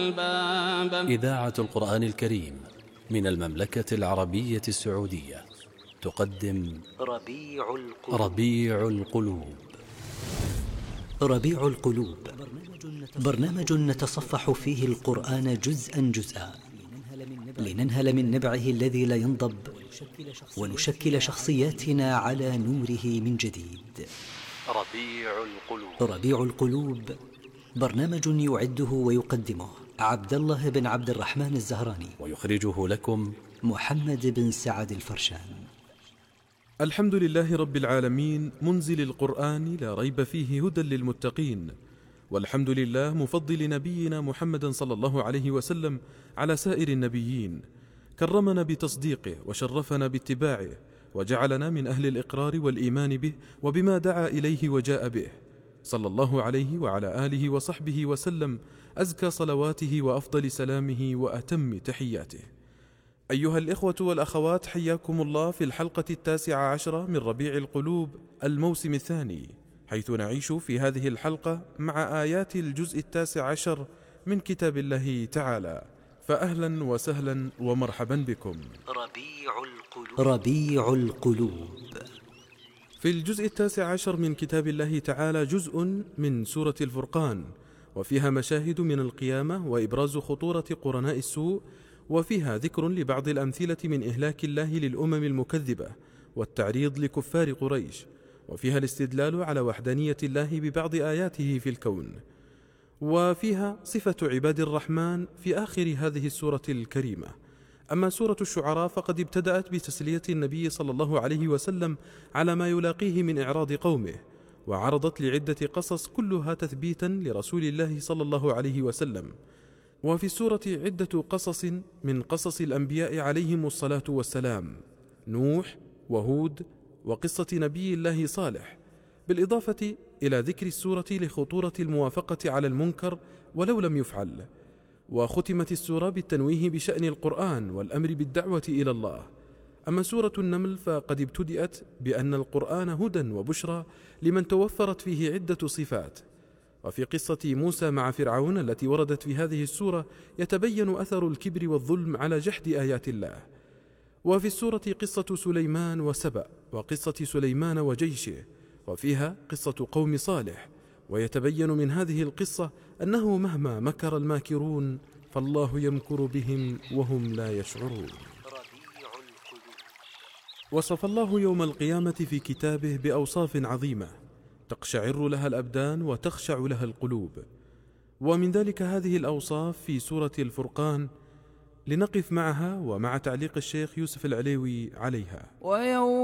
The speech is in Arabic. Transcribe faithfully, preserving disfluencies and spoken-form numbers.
الباب. إذاعة القرآن الكريم من المملكة العربية السعودية تقدم ربيع القلوب. ربيع القلوب. ربيع القلوب برنامج نتصفح فيه القرآن جزءا جزءا لننهل من نبعه الذي لا ينضب ونشكل شخصياتنا على نوره من جديد. ربيع القلوب. ربيع القلوب برنامج يعده ويقدمه عبد الله بن عبد الرحمن الزهراني، ويخرجه لكم محمد بن سعد الفرشان. الحمد لله رب العالمين منزل القرآن لا ريب فيه هدى للمتقين، والحمد لله مفضل نبينا محمد صلى الله عليه وسلم على سائر النبيين، كرمنا بتصديقه وشرفنا باتباعه وجعلنا من أهل الإقرار والإيمان به وبما دعا إليه وجاء به، صلى الله عليه وعلى آله وصحبه وسلم أزكى صلواته وأفضل سلامه وأتم تحياته. أيها الإخوة والأخوات، حياكم الله في الحلقة التاسعة عشرة من ربيع القلوب الموسم الثاني، حيث نعيش في هذه الحلقة مع آيات الجزء التاسع عشر من كتاب الله تعالى، فأهلا وسهلا ومرحبا بكم. ربيع القلوب. ربيع القلوب. في الجزء التاسع عشر من كتاب الله تعالى جزء من سورة الفرقان، وفيها مشاهد من القيامة وإبراز خطورة قرناء السوء، وفيها ذكر لبعض الأمثلة من إهلاك الله للأمم المكذبة والتعريض لكفار قريش، وفيها الاستدلال على وحدانية الله ببعض آياته في الكون، وفيها صفة عباد الرحمن في آخر هذه السورة الكريمة. أما سورة الشعراء فقد ابتدأت بتسلية النبي صلى الله عليه وسلم على ما يلاقيه من إعراض قومه، وعرضت لعدة قصص كلها تثبيتا لرسول الله صلى الله عليه وسلم. وفي السورة عدة قصص من قصص الأنبياء عليهم الصلاة والسلام، نوح وهود وقصة نبي الله صالح، بالإضافة إلى ذكر السورة لخطورة الموافقة على المنكر ولو لم يفعل. وختمت السورة بالتنويه بشأن القرآن والأمر بالدعوة إلى الله. أما سورة النمل فقد ابتدأت بأن القرآن هدى وبشرى لمن توفرت فيه عدة صفات. وفي قصة موسى مع فرعون التي وردت في هذه السورة يتبين أثر الكبر والظلم على جحد آيات الله. وفي السورة قصة سليمان وسبأ، وقصة سليمان وجيشه، وفيها قصة قوم صالح، ويتبين من هذه القصة أنه مهما مكر الماكرون فالله يمكر بهم وهم لا يشعرون. وصف الله يوم القيامة في كتابه بأوصاف عظيمة تقشعر لها الأبدان وتخشع لها القلوب، ومن ذلك هذه الأوصاف في سورة الفرقان، لنقف معها ومع تعليق الشيخ يوسف العليوي عليها. ويوم